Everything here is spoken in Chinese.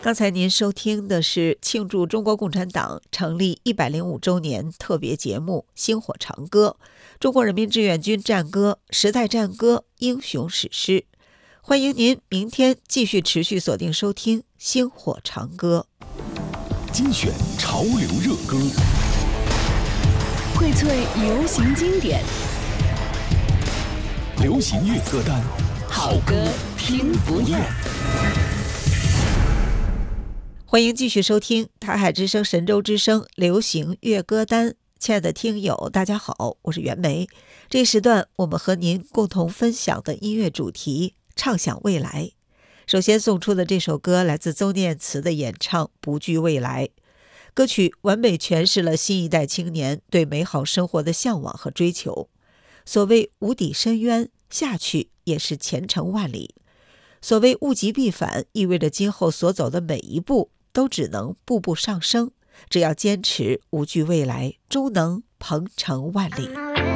刚才您收听的是庆祝中国共产党成立105周年特别节目《薪火长歌》，中国人民志愿军战歌、时代战歌、英雄史诗。欢迎您明天继续持续锁定收听《薪火长歌》， 精选潮流热歌， 荟萃流行经典， 流行乐歌单， 好歌听不厌。 欢迎继续收听台海之声、神州之声流行乐歌单。亲爱的听友大家好，我是袁梅。这时段我们和您共同分享的音乐主题畅想未来。首先送出的这首歌来自邹念慈的演唱《不惧未来》。歌曲完美诠释了新一代青年对美好生活的向往和追求。所谓无底深渊，下去也是前程万里。所谓物极必反，意味着今后所走的每一步都只能步步上升，只要坚持，无惧未来，终能鹏程万里。